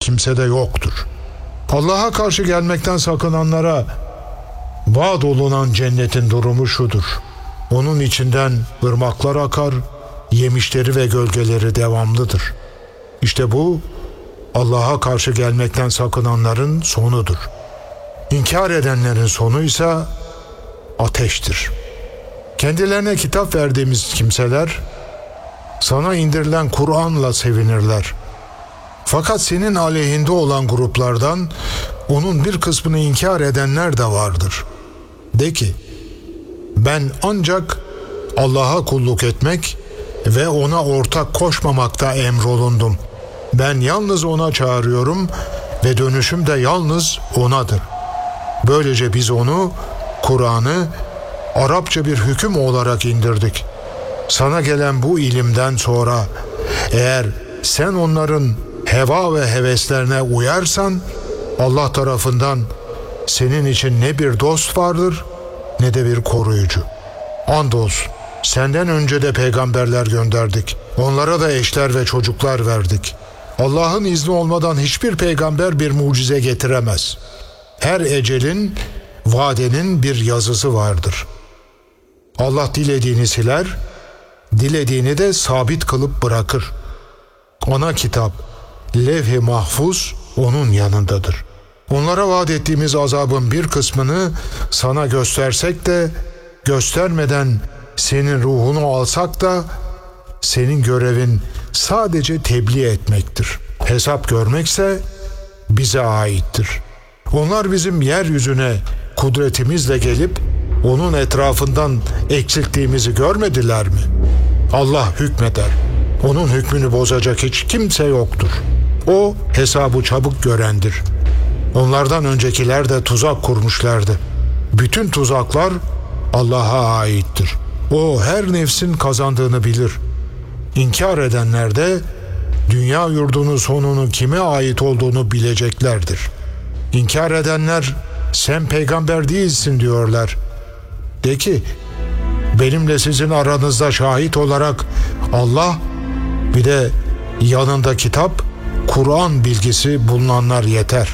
kimse de yoktur. Allah'a karşı gelmekten sakınanlara vaat olunan cennetin durumu şudur. Onun içinden ırmaklar akar, yemişleri ve gölgeleri devamlıdır. İşte bu Allah'a karşı gelmekten sakınanların sonudur. İnkar edenlerin sonu ise ateştir. Kendilerine kitap verdiğimiz kimseler sana indirilen Kur'an'la sevinirler. Fakat senin aleyhinde olan gruplardan onun bir kısmını inkar edenler de vardır. De ki, ben ancak Allah'a kulluk etmek ve ona ortak koşmamakta emrolundum. Ben yalnız ona çağırıyorum ve dönüşüm de yalnız onadır. Böylece biz onu, Kur'an'ı, Arapça bir hüküm olarak indirdik. Sana gelen bu ilimden sonra eğer sen onların heva ve heveslerine uyarsan Allah tarafından senin için ne bir dost vardır ne de bir koruyucu. Andolsun senden önce de peygamberler gönderdik. Onlara da eşler ve çocuklar verdik. Allah'ın izni olmadan hiçbir peygamber bir mucize getiremez. Her ecelin, vadenin bir yazısı vardır. Allah dilediğini siler, dilediğini de sabit kılıp bırakır. Ana kitap, levh-i mahfuz onun yanındadır. Onlara vaat ettiğimiz azabın bir kısmını sana göstersek de, göstermeden senin ruhunu alsak da, senin görevin sadece tebliğ etmektir. Hesap görmekse bize aittir. Onlar bizim yeryüzüne kudretimizle gelip onun etrafından eksilttiğimizi görmediler mi? Allah hükmeder. Onun hükmünü bozacak hiç kimse yoktur. O hesabı çabuk görendir. Onlardan öncekiler de tuzak kurmuşlardı. Bütün tuzaklar Allah'a aittir. O her nefsin kazandığını bilir. İnkar edenler de dünya yurdunun sonunu kime ait olduğunu bileceklerdir. İnkar edenler sen peygamber değilsin diyorlar. De ki benimle sizin aranızda şahit olarak Allah bir de yanında kitap, Kur'an bilgisi bulunanlar yeter.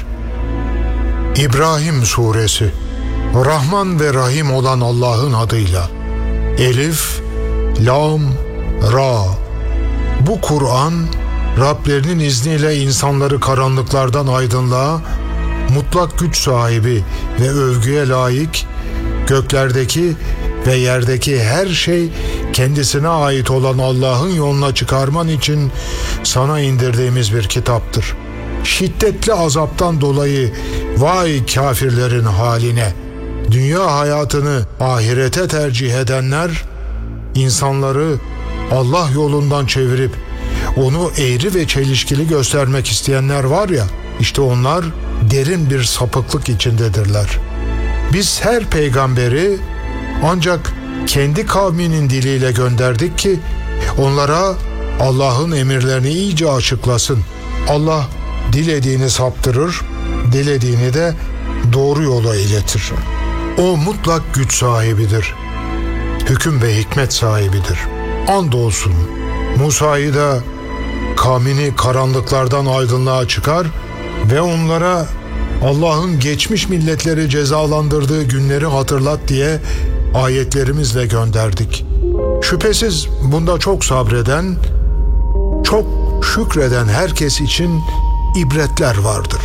İbrahim Suresi. Rahman ve Rahim olan Allah'ın adıyla. Elif, Lam, Ra. Bu Kur'an Rablerinin izniyle insanları karanlıklardan aydınlığa, mutlak güç sahibi ve övgüye layık, göklerdeki ve yerdeki her şey kendisine ait olan Allah'ın yoluna çıkarman için sana indirdiğimiz bir kitaptır. Şiddetli azaptan dolayı vay kafirlerin haline. Dünya hayatını ahirete tercih edenler, insanları Allah yolundan çevirip onu eğri ve çelişkili göstermek isteyenler var ya, işte onlar derin bir sapıklık içindedirler. Biz her peygamberi ancak kendi kavminin diliyle gönderdik ki onlara Allah'ın emirlerini iyice açıklasın. Allah dilediğini saptırır, dilediğini de doğru yola iletir. O mutlak güç sahibidir. Hüküm ve hikmet sahibidir. Andolsun Musa'yı da kavmini karanlıklardan aydınlığa çıkar ve onlara Allah'ın geçmiş milletleri cezalandırdığı günleri hatırlat diye ayetlerimizle gönderdik. Şüphesiz bunda çok sabreden, çok şükreden herkes için ibretler vardır.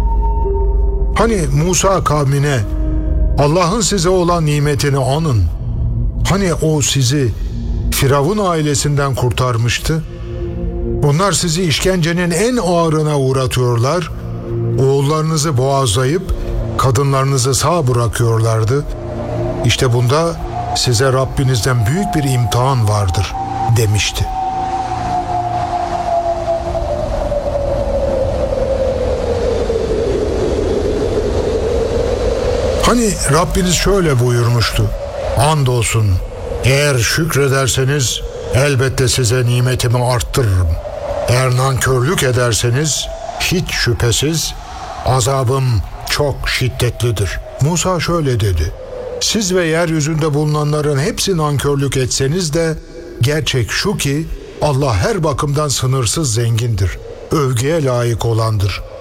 Hani Musa kavmine Allah'ın size olan nimetini anın. Hani o sizi Firavun ailesinden kurtarmıştı. Onlar sizi işkencenin en ağırına uğratıyorlar. Oğullarınızı boğazlayıp kadınlarınızı sağ bırakıyorlardı. İşte bunda size Rabbinizden büyük bir imtihan vardır demişti. Hani Rabbiniz şöyle buyurmuştu. Andolsun eğer şükrederseniz elbette size nimetimi arttırırım. Eğer nankörlük ederseniz hiç şüphesiz azabım çok şiddetlidir. Musa şöyle dedi. Siz ve yeryüzünde bulunanların hepsi nankörlük etseniz de gerçek şu ki Allah her bakımdan sınırsız zengindir. Övgüye layık olandır.